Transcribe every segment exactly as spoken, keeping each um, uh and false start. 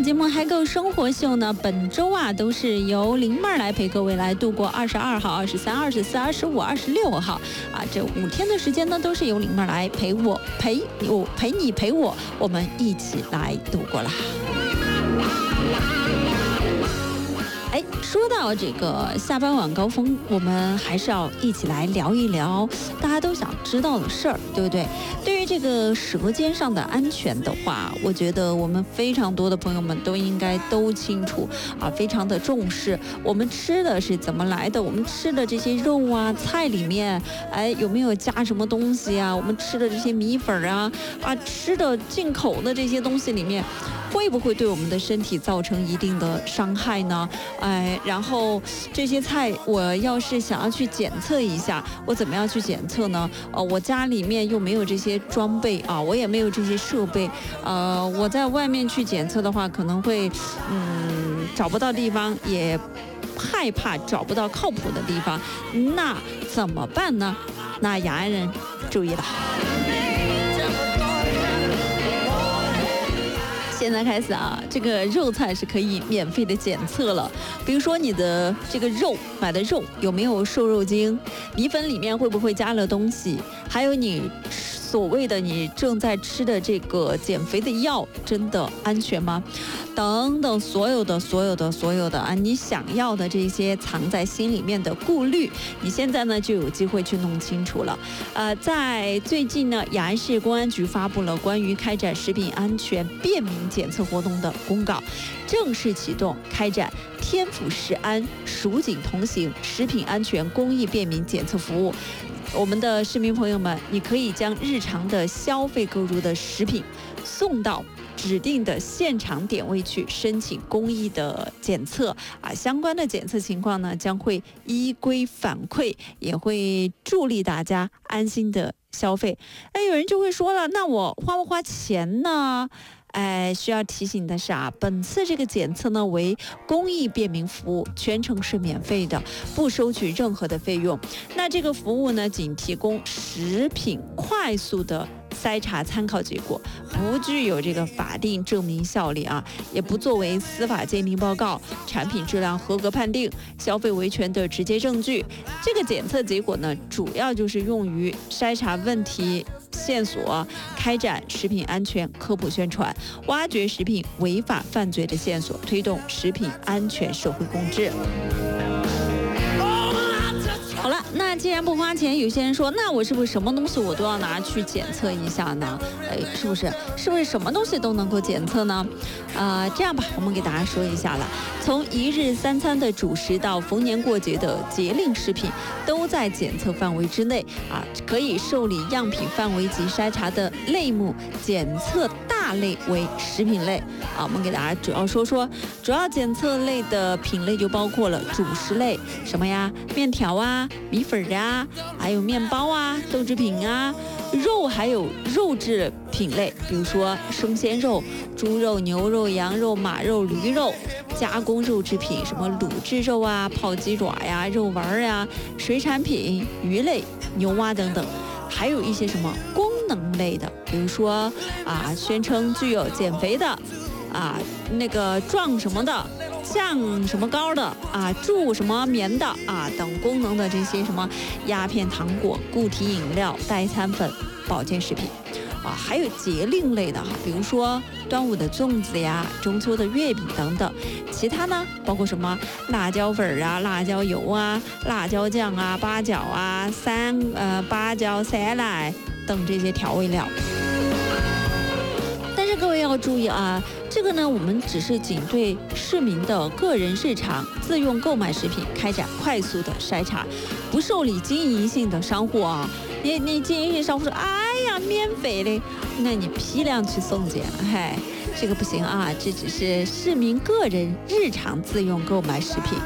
的节目还够生活秀呢，本周啊都是由林妹儿来陪各位来度过二十二号、二十三、二十四、二十五、二十六号啊，这五天的时间呢，都是由林妹儿来陪我、陪我、陪你、陪我，我们一起来度过啦。哎，说到这个下班晚高峰，我们还是要一起来聊一聊大家都想知道的事儿，对不对？对于这个舌尖上的安全的话，我觉得我们非常多的朋友们都应该都清楚啊，非常的重视。我们吃的是怎么来的？我们吃的这些肉啊、菜里面，哎，有没有加什么东西啊？我们吃的这些米粉啊，啊，吃的进口的这些东西里面，会不会对我们的身体造成一定的伤害呢？哎，然后这些菜我要是想要去检测一下，我怎么样去检测呢？呃，我家里面又没有这些装备啊，我也没有这些设备，呃，我在外面去检测的话，可能会嗯找不到地方，也害怕找不到靠谱的地方，那怎么办呢？那雅安人注意了。现在开始啊，这个肉菜是可以免费的检测了。比如说你的这个肉买的肉有没有瘦肉精，米粉里面会不会加了东西，还有你所谓的你正在吃的这个减肥的药真的安全吗？等等，所有的所有的所有的啊，你想要的这些藏在心里面的顾虑，你现在呢就有机会去弄清楚了。呃，在最近呢，雅安市公安局发布了关于开展食品安全便民检测活动的公告，正式启动开展天府食安蜀锦同行食品安全公益便民检测服务。我们的市民朋友们，你可以将日常的消费购入的食品送到指定的现场点位去申请公益的检测啊，相关的检测情况呢将会依规反馈，也会助力大家安心的消费。那有人就会说了，那我花不花钱呢？哎，需要提醒的是啊，本次这个检测呢为公益便民服务，全程是免费的，不收取任何的费用。那这个服务呢，仅提供食品快速的筛查参考结果，不具有这个法定证明效力啊，也不作为司法鉴定报告、产品质量合格判定、消费维权的直接证据。这个检测结果呢，主要就是用于筛查问题线索，开展食品安全科普宣传，挖掘食品违法犯罪的线索，推动食品安全社会共治。好了，那既然不花钱，有些人说，那我是不是什么东西我都要拿去检测一下呢？哎，是不是？是不是什么东西都能够检测呢？啊、呃，这样吧，我们给大家说一下了。从一日三餐的主食到逢年过节的节令食品，都在检测范围之内啊，可以受理样品范围及筛查的类目检测大类为食品类啊。我们给大家主要说说，主要检测类的品类就包括了主食类，什么呀？面条啊。米粉啊，还有面包啊，豆制品啊，肉还有肉制品类，比如说生鲜肉、猪肉、牛肉、羊肉、马肉、驴肉，加工肉制品，什么卤制肉啊、泡鸡爪呀、肉丸呀、水产品、鱼类、牛蛙等等，还有一些什么功能类的，比如说啊，宣称具有减肥的啊，那个壮什么的。降什么膏的啊，助什么眠的啊等功能的这些什么鸦片糖果、固体饮料、代餐粉、保健食品啊，还有节令类的哈，比如说端午的粽子呀、中秋的月饼等等。其他呢，包括什么辣椒粉啊、辣椒油啊、辣椒酱啊、八角啊、三呃八角、赛奶等这些调味料。但是各位要注意啊，这个呢，我们只是仅对市民的个人日常自用购买食品开展快速的筛查，不受理经营性的商户啊。你你经营性商户说，哎呀，免费的，那你批量去送检，嗨，这个不行啊，这只是市民个人日常自用购买食品。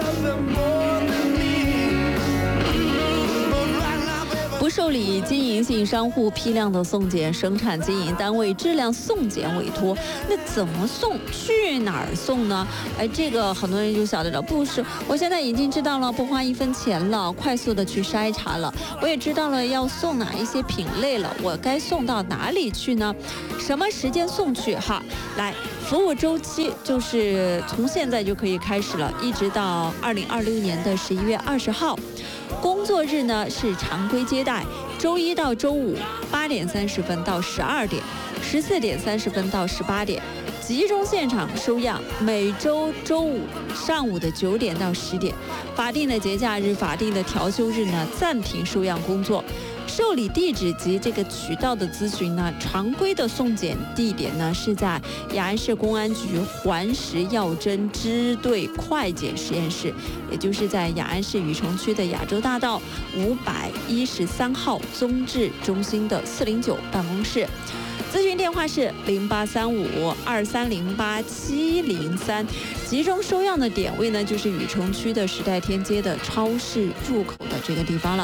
不受理经营性商户批量的送检，生产经营单位质量送检委托，那怎么送？去哪儿送呢？哎，这个很多人就晓得了，不是，我现在已经知道了，不花一分钱了，快速的去筛查了，我也知道了要送哪一些品类了，我该送到哪里去呢？什么时间送去？哈，来， 服务周期就是从现在就可以开始了，一直到二零二六年的十一月二十号。工作日呢是常规接待，周一到周五八点三十分到十二点，十四点三十分到十八点。集中现场收样，每周周五上午的九点到十点，法定的节假日、法定的调休日呢暂停收样工作。受理地址及这个渠道的咨询呢，常规的送检地点呢是在雅安市公安局环食药侦支队快检实验室，也就是在雅安市禹城区的亚洲大道五百一十三号综治中心的四零九办公室。咨询电话是零八三五二三零八七零三，集中收样的点位呢，就是禹城区的时代天街的超市入口的这个地方了。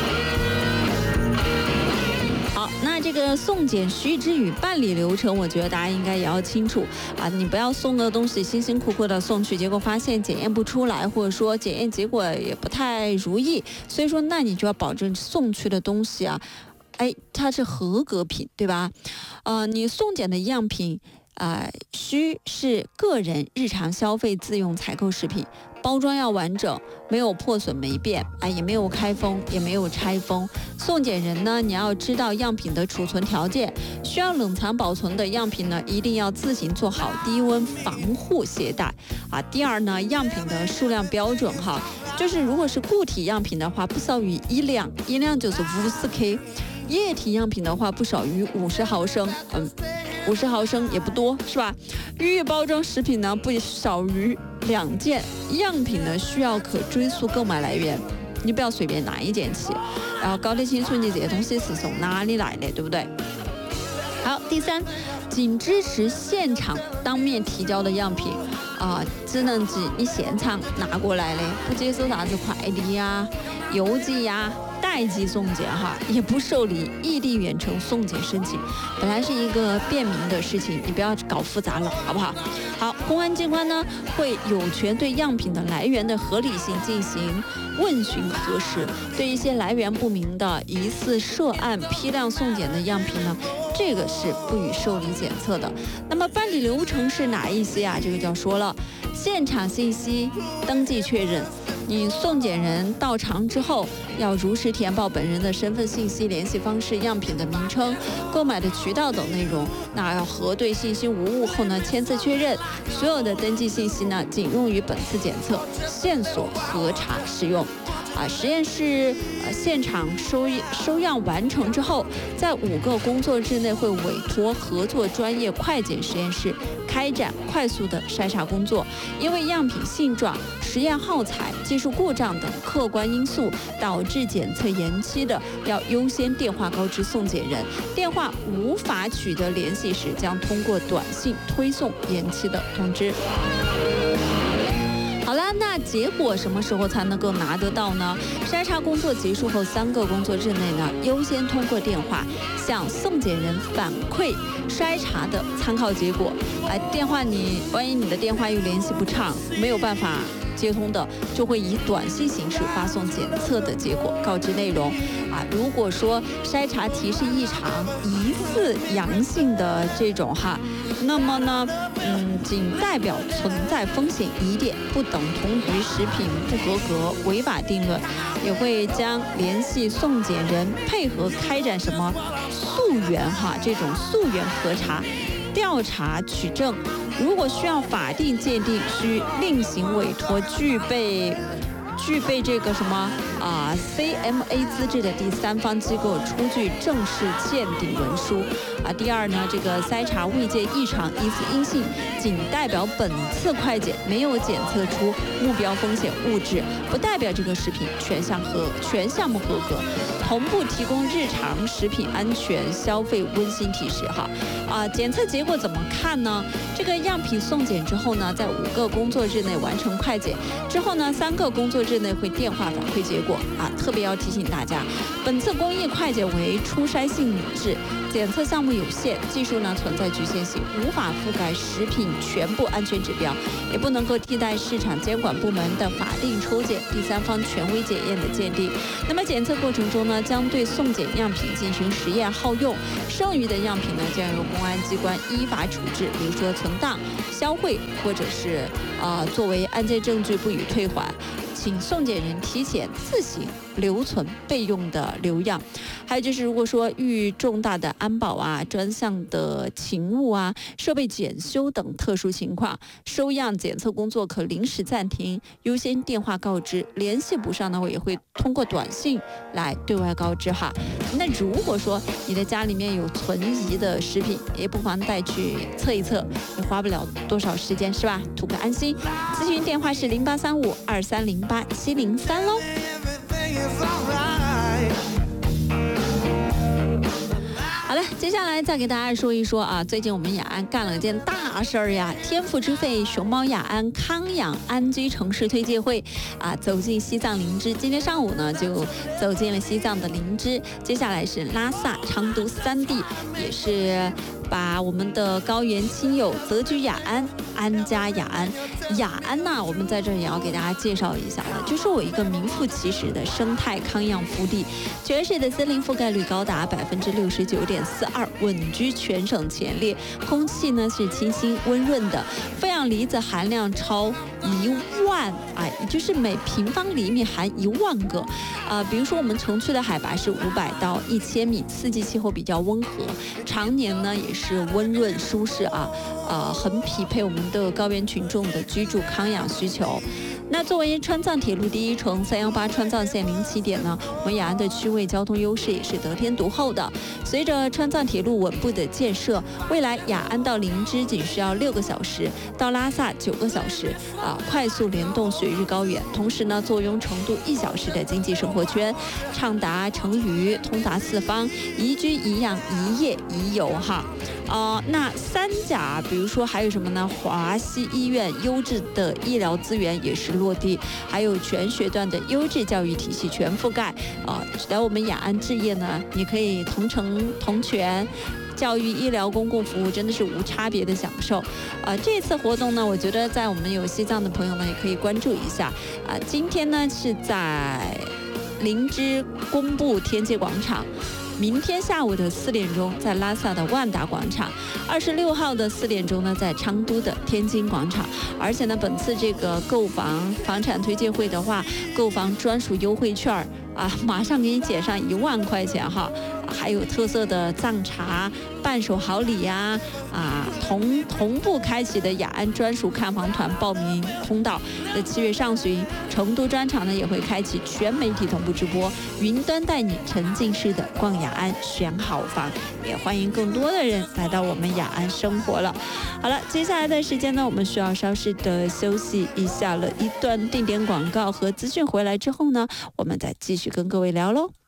好，那这个送检须知与办理流程，我觉得大家应该也要清楚啊！你不要送个东西辛辛苦苦的送去，结果发现检验不出来，或者说检验结果也不太如意，所以说那你就要保证送去的东西啊。哎，它是合格品，对吧？呃，你送检的样品，呃，需是个人日常消费自用采购食品，包装要完整，没有破损霉变，哎，也没有开封，也没有拆封。送检人呢，你要知道样品的储存条件，需要冷藏保存的样品呢，一定要自行做好低温防护携带啊。第二呢，样品的数量标准哈，就是如果是固体样品的话，不少于一两，一两就是五十 K。液体样品的话不少于五十毫升，嗯，五十毫升也不多，是吧？预包装食品呢不少于两件，样品呢需要可追溯购买来源，你不要随便拿一件起，然后搞得清楚你这些东西是从哪里来的，对不对？好，第三，仅支持现场当面提交的样品啊、呃，只能指你现场拿过来的，不接受啥子快递呀、邮寄呀。代寄送检哈，也不受理异地远程送检申请，本来是一个便民的事情，你不要搞复杂了，好不好？好，公安机关呢会有权对样品的来源的合理性进行问询核实，对一些来源不明的疑似涉案批量送检的样品呢，这个是不予受理检测的。那么办理流程是哪一些啊？这个就要说了，现场信息登记确认。你送检人到场之后，要如实填报本人的身份信息、联系方式、样品的名称、购买的渠道等内容。那要核对信息无误后呢，签字确认。所有的登记信息呢，仅用于本次检测线索核查使用。啊，实验室呃现场收收样完成之后，在五个工作日内会委托合作专业快检实验室开展快速的筛查工作。因为样品性状、实验耗材、技术故障等客观因素导致检测延期的，要优先电话告知送检人。电话无法取得联系时，将通过短信推送延期的通知。好了，那结果什么时候才能够拿得到呢？筛查工作结束后三个工作日内呢，优先通过电话向送检人反馈筛查的参考结果。哎，电话你万一你的电话又联系不畅，没有办法接通的，就会以短信形式发送检测的结果，告知内容。啊，如果说筛查提示异常、疑似阳性的这种哈，那么呢，嗯，仅代表存在风险疑点，不等同于食品不合格、违法定论，也会将联系送检人配合开展什么溯源哈这种溯源核查。调查取证，如果需要法定鉴定，需另行委托具备具备这个什么啊、呃、C M A 资质的第三方机构出具正式鉴定文书啊。第二呢，这个筛查未见异常，疑似阴性，仅代表本次快检没有检测出目标风险物质，不代表这个食品全项合全项目合格。同步提供日常食品安全消费温馨提示哈啊，检测结果怎么看呢？这个样品送检之后呢，在五个工作日内完成快检之后呢，三个工作日内会电话反馈结果啊，特别要提醒大家，本次公益快检为初筛性质，检测项目有限，技术呢存在局限性，无法覆盖食品全部安全指标，也不能够替代市场监管部门的法定抽检、第三方权威检验的鉴定。那么检测过程中呢，将对送检样品进行实验耗用，剩余的样品呢，将由公安机关依法处置，比如说存档、销毁，或者是呃作为案件证据不予退还。请送检人提前自行留存备用的留样。还有就是，如果说遇重大的安保啊、专项的勤务啊、设备检修等特殊情况，收样检测工作可临时暂停，优先电话告知，联系不上呢，我也会通过短信来对外告知哈。那如果说你的家里面有存疑的食品，也不妨带去测一测，也花不了多少时间，是吧？图个安心。咨询电话是零八三五二三零八七零三喽。好了，接下来再给大家说一说啊，最近我们雅安干了件大事儿呀！天府之肺熊猫雅安康养安居城市推介会啊，走进西藏林芝。今天上午呢，就走进了西藏的林芝，接下来是拉萨、昌都三地，也是把我们的高原亲友择居雅安，安家雅安。雅安呐、啊，我们在这儿也要给大家介绍一下了，就是我一个名副其实的生态康养福地，全市的森林覆盖率高达百分之六十九点四二，稳居全省前列。空气呢是清新温润的，负氧离子含量超一万啊，也就是每平方厘米含一万个。呃，比如说我们城区的海拔是五百到一千米，四季气候比较温和，常年呢也是温润舒适啊，呃，很匹配我们的高原群众的居住康养需求。那作为川藏铁路第一城，三幺八川藏线零起点呢，我们雅安的区位交通优势也是得天独厚的。随着川藏铁路稳步的建设，未来雅安到林芝仅需要六个小时，到拉萨九个小时，啊、呃，快速联动雪域高原。同时呢，坐拥成都一小时的经济生活圈，畅达成渝，通达四方，宜居宜养宜业宜游哈。呃，那三甲，比如说还有什么呢？华西医院优质的医疗资源也是落地，还有全学段的优质教育体系全覆盖。呃，来我们雅安置业呢，你可以同城同权。教育、医疗、公共服务真的是无差别的享受，呃，这次活动呢，我觉得在我们有西藏的朋友们也可以关注一下，啊、呃，今天呢是在林芝工部天界广场。明天下午的四点钟，在拉萨的万达广场；二十六号的四点钟呢，在昌都的天津广场。而且呢，本次这个购房房产推介会的话，购房专属优惠券啊，马上给你减上一万块钱哈！还有特色的藏茶、伴手好礼呀、啊，啊，同同步开启的雅安专属看房团报名通道。在七月上旬，成都专场呢也会开启全媒体同步直播，云端带你沉浸式的逛雅安选好房，也欢迎更多的人来到我们雅安生活了。好了，接下来的时间呢，我们需要稍事的休息一下了，一段定点广告和资讯回来之后呢，我们再继续跟各位聊喽。